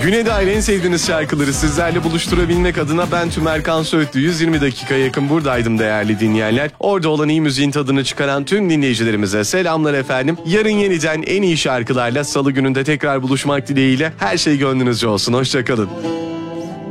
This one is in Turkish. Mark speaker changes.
Speaker 1: Güne dair en sevdiğiniz şarkıları sizlerle buluşturabilmek adına ben Tümerkan Söğütlü 120 dakika yakın buradaydım değerli dinleyenler. Orada olan iyi müziğin tadını çıkaran tüm dinleyicilerimize selamlar efendim. Yarın yeniden en iyi şarkılarla salı gününde tekrar buluşmak dileğiyle her şey gönlünüzce olsun. Hoşçakalın.